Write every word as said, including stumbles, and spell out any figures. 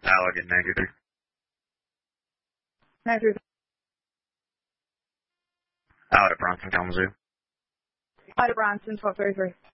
Allegan ninety-three. ninety-three. Out at Bronson Kalamazoo. Out of Bronson, twelve thirty-three.